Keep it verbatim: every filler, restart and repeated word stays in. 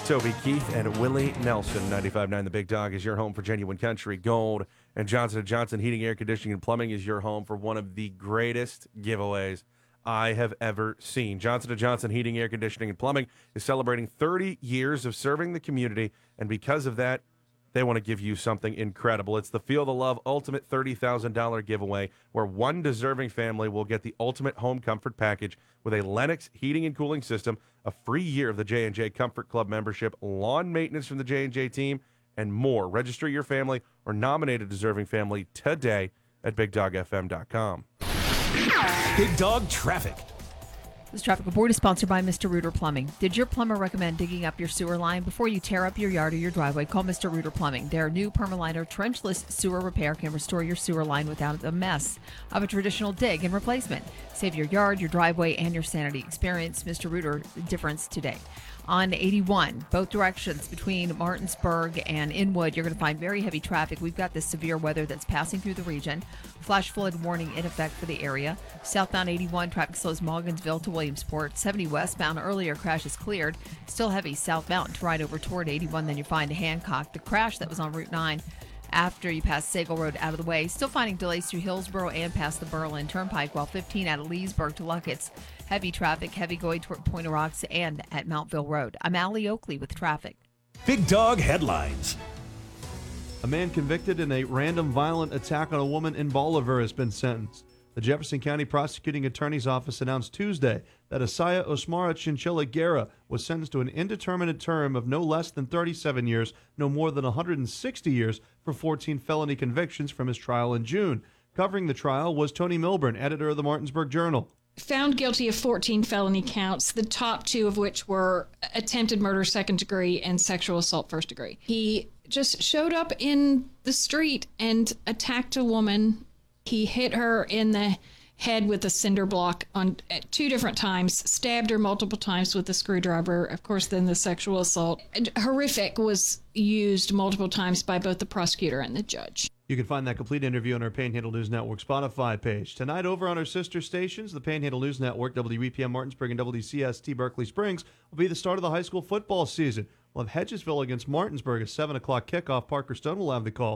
Toby Keith and Willie Nelson. ninety-five point nine The Big Dog is your home for genuine country gold. And Johnson and Johnson Heating, Air Conditioning, and Plumbing is your home for one of the greatest giveaways I have ever seen. Johnson and Johnson Heating, Air Conditioning, and Plumbing is celebrating thirty years of serving the community. And because of that, they want to give you something incredible. It's the Feel the Love Ultimate thirty thousand dollars giveaway, where one deserving family will get the ultimate home comfort package with a Lennox heating and cooling system, a free year of the J and J Comfort Club membership, lawn maintenance from the J and J team, and more. Register your family or nominate a deserving family today at big dog f m dot com. Big Dog Traffic. This traffic report is sponsored by Mister Rooter Plumbing. Did your plumber recommend digging up your sewer line before you tear up your yard or your driveway? Call Mister Rooter Plumbing. Their new Permaliner trenchless sewer repair can restore your sewer line without the mess of a traditional dig and replacement. Save your yard, your driveway, and your sanity. Experience Mister Rooter difference today. On eighty-one, both directions between Martinsburg and Inwood, you're going to find very heavy traffic. We've got this severe weather that's passing through the region. Flash flood warning in effect for the area. Southbound eighty-one, traffic slows Morgansville to Williamsport. seventy westbound, earlier crash is cleared. Still heavy southbound to ride over toward eighty-one. Then you find Hancock. The crash that was on Route nine after you pass Sagal Road out of the way. Still finding delays through Hillsborough and past the Berlin Turnpike, while fifteen out of Leesburg to Luckett's. Heavy traffic, heavy going toward Point of Rocks and at Mountville Road. I'm Allie Oakley with traffic. Big Dog Headlines. A man convicted in a random violent attack on a woman in Bolivar has been sentenced. The Jefferson County Prosecuting Attorney's Office announced Tuesday that Asaya Osmara Chinchilla Guerra was sentenced to an indeterminate term of no less than thirty-seven years, no more than one hundred sixty years, for fourteen felony convictions from his trial in June. Covering the trial was Tony Milburn, editor of the Martinsburg Journal. Found guilty of fourteen felony counts, the top two of which were attempted murder second degree and sexual assault first degree. He just showed up in the street and attacked a woman. He hit her in the head with a cinder block on at two different times, stabbed her multiple times with a screwdriver. Of course, then the sexual assault. Horrific was used multiple times by both the prosecutor and the judge. You can find that complete interview on our Panhandle News Network Spotify page. Tonight over on our sister stations, the Panhandle News Network, W E P M Martinsburg and W C S T Berkeley Springs, will be the start of the high school football season. We'll have Hedgesville against Martinsburg, a seven o'clock kickoff. Parker Stone will have the call.